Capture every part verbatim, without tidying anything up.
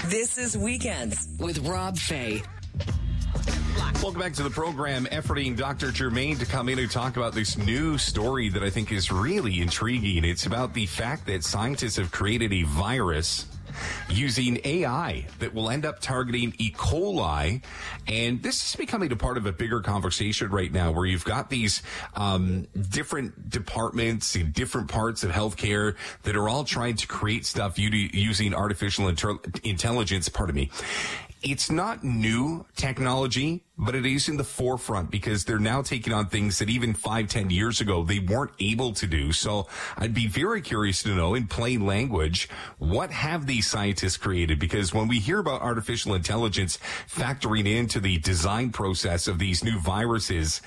This is Weekends with Rob Fay. Welcome back to the program. Efforting Doctor Germain to come in and talk about this new story that I think is really intriguing. It's about the fact that scientists have created a virus using A I that will end up targeting E. coli. And this is becoming a part of a bigger conversation right now where you've got these um, different departments in different parts of healthcare that are all trying to create stuff using artificial inter- intelligence. Pardon me. It's not new technology, but it is in the forefront because they're now taking on things that even five, ten years ago they weren't able to do. So I'd be very curious to know in plain language, what have these scientists created? Because when we hear about artificial intelligence factoring into the design process of these new viruses,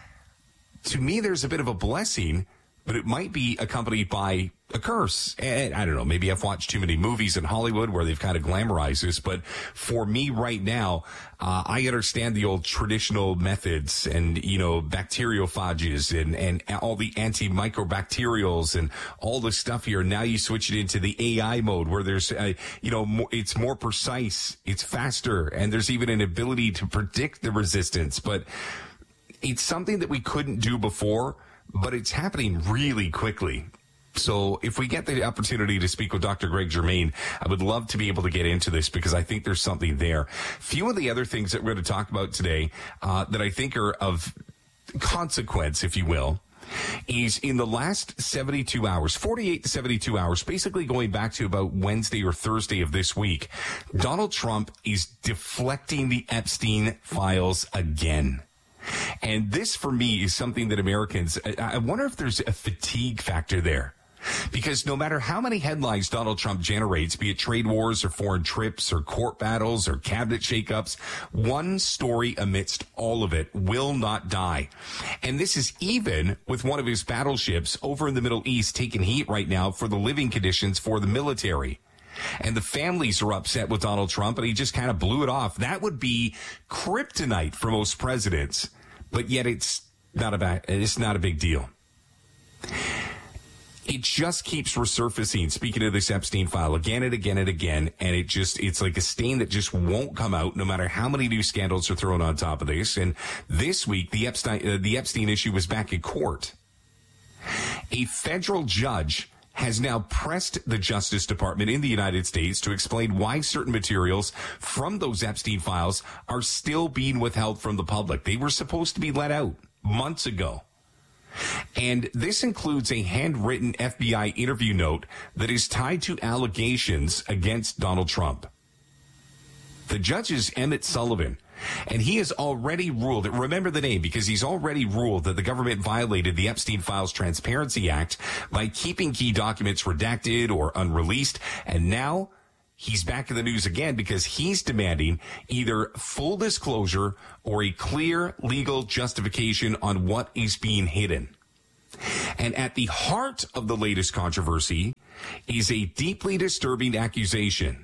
to me, there's a bit of a blessing, but it might be accompanied by a curse. And I don't know, maybe I've watched too many movies in Hollywood where they've kind of glamorized this, but for me right now, uh, I understand the old traditional methods and, you know, bacteriophages and, and all the antimicrobacterials and all the stuff here. Now you switch it into the A I mode where there's, uh, you know, more, it's more precise, it's faster, and there's even an ability to predict the resistance. But it's something that we couldn't do before, but it's happening really quickly. So if we get the opportunity to speak with Doctor Greg Germain, I would love to be able to get into this because I think there's something there. Few of the other things that we're going to talk about today uh, that I think are of consequence, if you will, is in the last seventy-two hours, forty-eight to seventy-two hours, basically going back to about Wednesday or Thursday of this week, Donald Trump is deflecting the Epstein files again. And this, for me, is something that Americans, I wonder if there's a fatigue factor there. Because no matter how many headlines Donald Trump generates, be it trade wars or foreign trips or court battles or cabinet shakeups, one story amidst all of it will not die. And this is even with one of his battleships over in the Middle East taking heat right now for the living conditions for the military. And the families are upset with Donald Trump, and he just kind of blew it off. That would be kryptonite for most presidents, but yet it's not a bad, it's not a big deal. It just keeps resurfacing, speaking of this Epstein file, again and again and again, and it just, it's like a stain that just won't come out no matter how many new scandals are thrown on top of this. And this week, the Epstein, uh, the Epstein issue was back in court. A federal judge has now pressed the Justice Department in the United States to explain why certain materials from those Epstein files are still being withheld from the public. They were supposed to be let out months ago. And this includes a handwritten F B I interview note that is tied to allegations against Donald Trump. The judge is Emmett Sullivan, and he has already ruled, remember the name because he's already ruled that the government violated the Epstein Files Transparency Act by keeping key documents redacted or unreleased. And now he's back in the news again because he's demanding either full disclosure or a clear legal justification on what is being hidden. And at the heart of the latest controversy is a deeply disturbing accusation.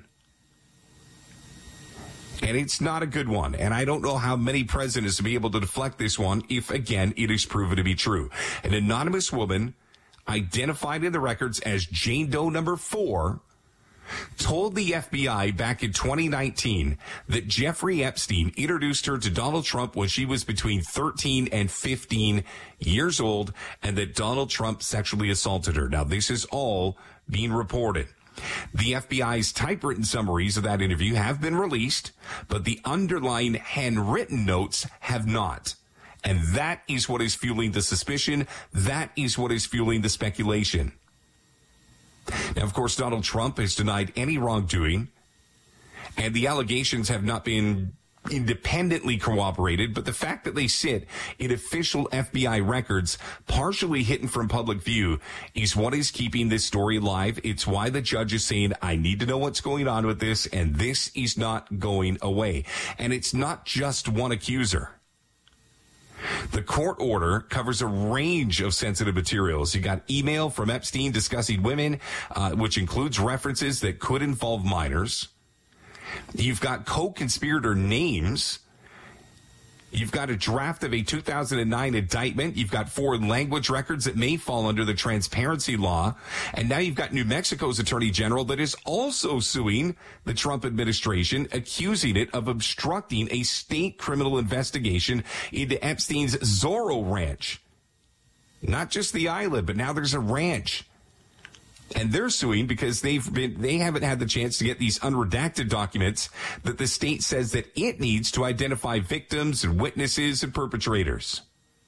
And it's not a good one. And I don't know how many presidents will be able to deflect this one if, again, it is proven to be true. An anonymous woman identified in the records as Jane Doe number four told the F B I back in twenty nineteen that Jeffrey Epstein introduced her to Donald Trump when she was between thirteen and fifteen years old and that Donald Trump sexually assaulted her. Now, this is all being reported. The F B I's typewritten summaries of that interview have been released, but the underlying handwritten notes have not. And that is what is fueling the suspicion. That is what is fueling the speculation. Now, of course, Donald Trump has denied any wrongdoing, and the allegations have not been independently corroborated, but the fact that they sit in official F B I records, partially hidden from public view, is what is keeping this story alive. It's why the judge is saying, I need to know what's going on with this, and this is not going away. And it's not just one accuser. The court order covers a range of sensitive materials. You got email from Epstein discussing women, uh, which includes references that could involve minors. You've got co-conspirator names You've got a draft of a two thousand nine indictment. You've got foreign language records that may fall under the transparency law. And now you've got New Mexico's attorney general that is also suing the Trump administration, accusing it of obstructing a state criminal investigation into Epstein's Zorro Ranch. Not just the island, but now there's a ranch. And they're suing because they've been, they haven't had the chance to get these unredacted documents that the state says that it needs to identify victims and witnesses and perpetrators.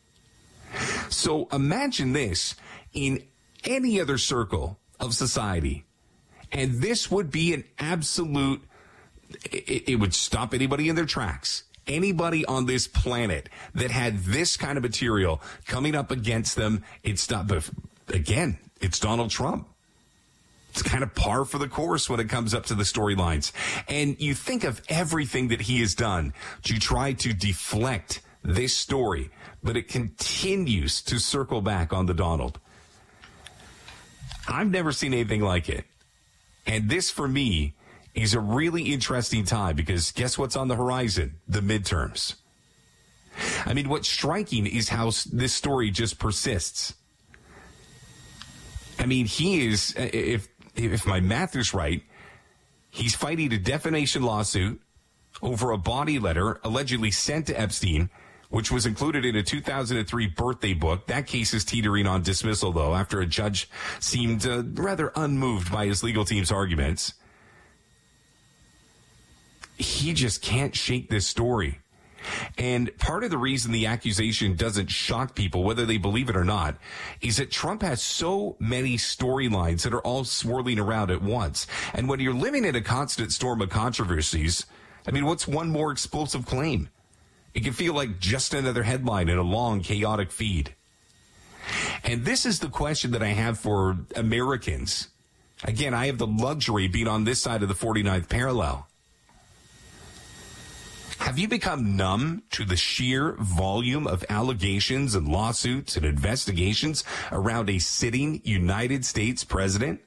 So imagine this in any other circle of society. And this would be an absolute, it, it would stop anybody in their tracks. Anybody on this planet that had this kind of material coming up against them, it's not, but again, it's Donald Trump. It's kind of par for the course when it comes up to the storylines. And you think of everything that he has done to try to deflect this story, but it continues to circle back on the Donald. I've never seen anything like it. And this, for me, is a really interesting time because guess what's on the horizon? The midterms. I mean, what's striking is how this story just persists. I mean, he is, if if my math is right, he's fighting a defamation lawsuit over a body letter allegedly sent to Epstein, which was included in a two thousand three birthday book. That case is teetering on dismissal, though, after a judge seemed uh, rather unmoved by his legal team's arguments. He just can't shake this story. And part of the reason the accusation doesn't shock people, whether they believe it or not, is that Trump has so many storylines that are all swirling around at once. And when you're living in a constant storm of controversies, I mean, what's one more explosive claim? It can feel like just another headline in a long, chaotic feed. And this is the question that I have for Americans. Again, I have the luxury of being on this side of the forty-ninth parallel. Have you become numb to the sheer volume of allegations and lawsuits and investigations around a sitting United States president?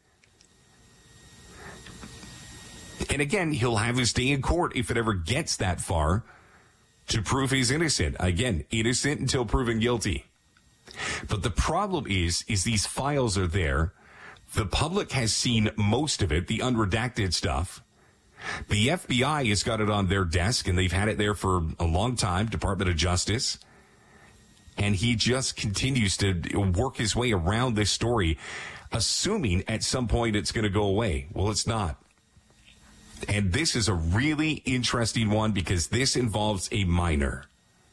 And again, he'll have his day in court if it ever gets that far to prove he's innocent. Again, innocent until proven guilty. But the problem is, is these files are there. The public has seen most of it, the unredacted stuff. The F B I has got it on their desk, and they've had it there for a long time, Department of Justice. And he just continues to work his way around this story, assuming at some point it's going to go away. Well, it's not. And this is a really interesting one because this involves a minor.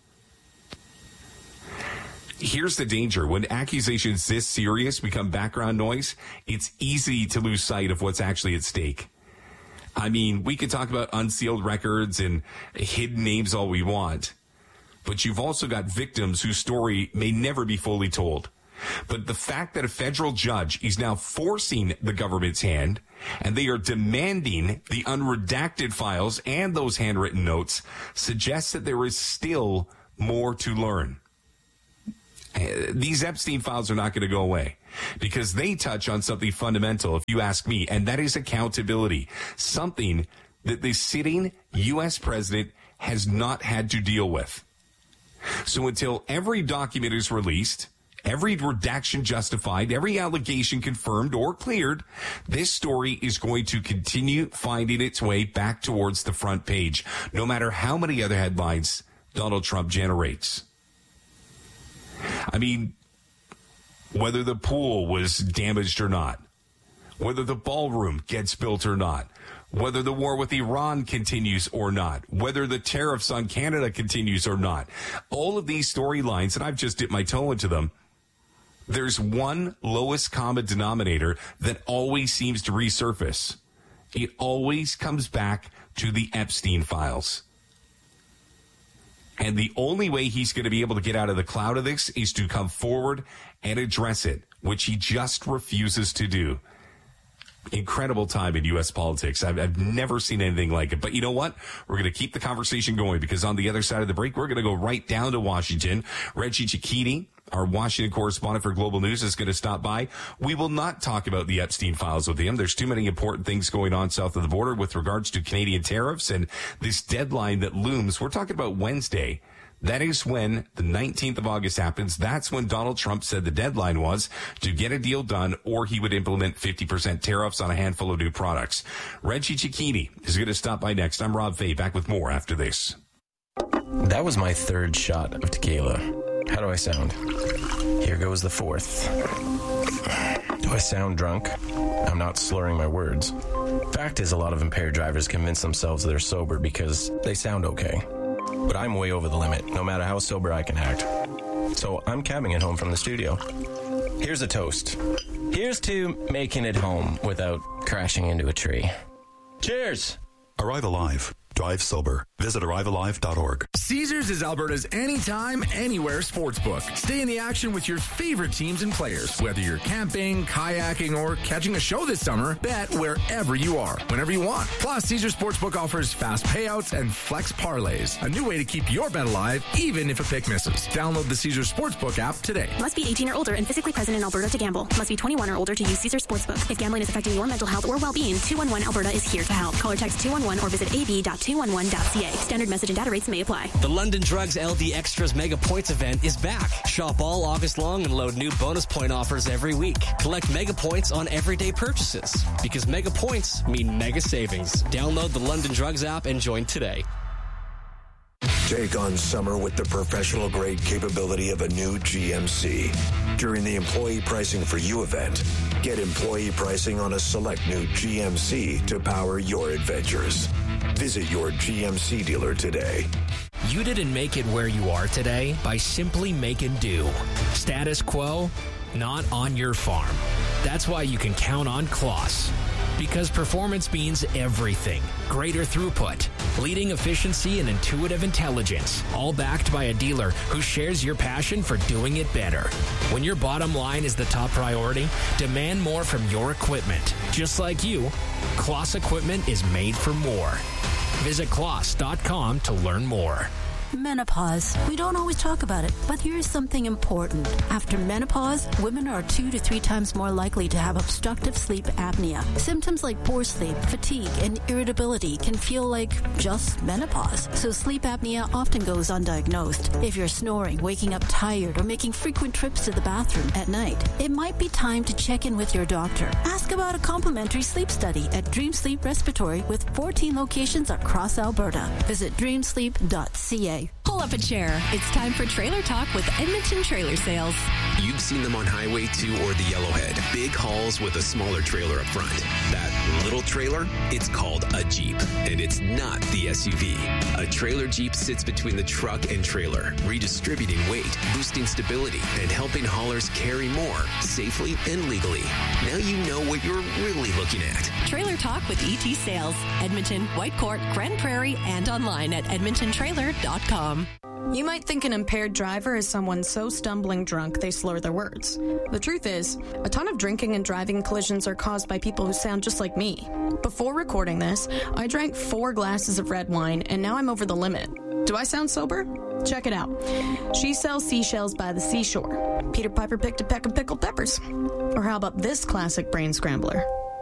Here's the danger. When accusations this serious become background noise, it's easy to lose sight of what's actually at stake. I mean, we could talk about unsealed records and hidden names all we want, but you've also got victims whose story may never be fully told. But the fact that a federal judge is now forcing the government's hand and they are demanding the unredacted files and those handwritten notes suggests that there is still more to learn. These Epstein files are not going to go away because they touch on something fundamental, if you ask me, and that is accountability, something that the sitting U S president has not had to deal with. So until every document is released, every redaction justified, every allegation confirmed or cleared, this story is going to continue finding its way back towards the front page, no matter how many other headlines Donald Trump generates. I mean, whether the pool was damaged or not, whether the ballroom gets built or not, whether the war with Iran continues or not, whether the tariffs on Canada continues or not, all of these storylines, and I've just dipped my toe into them, there's one lowest common denominator that always seems to resurface. It always comes back to the Epstein files. And the only way he's going to be able to get out of the cloud of this is to come forward and address it, which he just refuses to do. Incredible time in U S politics. I've, I've never seen anything like it. But you know what? We're going to keep the conversation going because on the other side of the break, we're going to go right down to Washington. Reggie Cicchini, our Washington correspondent for Global News, is going to stop by. We will not talk about the Epstein files with him. There's too many important things going on south of the border with regards to Canadian tariffs and this deadline that looms. We're talking about Wednesday, That is when the nineteenth of August happens. That's when Donald Trump said the deadline was to get a deal done or he would implement fifty percent tariffs on a handful of new products. Reggie Cicchini is going to stop by next. I'm Rob Fay, back with more after this. That was my third shot of tequila. How do I sound? Here goes the fourth. Do I sound drunk? I'm not slurring my words. Fact is, a lot of impaired drivers convince themselves they're sober because they sound okay. But I'm way over the limit, no matter how sober I can act. So I'm cabbing it home from the studio. Here's a toast. Here's to making it home without crashing into a tree. Cheers! Arrive Alive. Drive sober. Visit arrive alive dot org. Caesars is Alberta's anytime, anywhere sportsbook. Stay in the action with your favorite teams and players. Whether you're camping, kayaking, or catching a show this summer, bet wherever you are, whenever you want. Plus, Caesars Sportsbook offers fast payouts and flex parlays. A new way to keep your bet alive, even if a pick misses. Download the Caesars Sportsbook app today. Must be eighteen or older and physically present in Alberta to gamble. Must be twenty-one or older to use Caesars Sportsbook. If gambling is affecting your mental health or well-being, two one one Alberta is here to help. Call or text two one one or visit a b dot two one one dot c a. Standard message and data rates may apply. The London Drugs L D Extras Mega Points event is back. Shop all August long and load new bonus point offers every week. Collect Mega Points on everyday purchases because Mega Points mean mega savings. Download the London Drugs app and join today. Take on summer with the professional-grade capability of a new G M C. During the Employee Pricing for You event, get employee pricing on a select new G M C to power your adventures. Visit your G M C dealer today. You didn't make it where you are today by simply making do. Status quo, not on your farm. That's why you can count on Kloss. Because performance means everything. Greater throughput, leading efficiency and intuitive intelligence, all backed by a dealer who shares your passion for doing it better. When your bottom line is the top priority, demand more from your equipment. Just like you, Kloss equipment is made for more. Visit kloss dot com to learn more. Menopause. We don't always talk about it, but here's something important. After menopause, women are two to three times more likely to have obstructive sleep apnea. Symptoms like poor sleep, fatigue, and irritability can feel like just menopause. So sleep apnea often goes undiagnosed. If you're snoring, waking up tired, or making frequent trips to the bathroom at night, it might be time to check in with your doctor. Ask about a complimentary sleep study at Dream Sleep Respiratory with fourteen locations across Alberta. Visit dream sleep dot c a. Pull up a chair. It's time for Trailer Talk with Edmonton Trailer Sales. You've seen them on Highway two or the Yellowhead. Big hauls with a smaller trailer up front. That little trailer, it's called a Jeep, and it's not the S U V. A trailer Jeep sits between the truck and trailer, redistributing weight, boosting stability, and helping haulers carry more safely and legally. Now you know what you're really looking at. Trailer Talk with E T Sales. Edmonton, Whitecourt, Grand Prairie, and online at edmonton trailer dot com. You might think an impaired driver is someone so stumbling drunk they slur their words. The truth is, a ton of drinking and driving collisions are caused by people who sound just like me. Before recording this, I drank four glasses of red wine, and now I'm over the limit. Do I sound sober? Check it out. She sells seashells by the seashore. Peter Piper picked a peck of pickled peppers. Or how about this classic brain scrambler?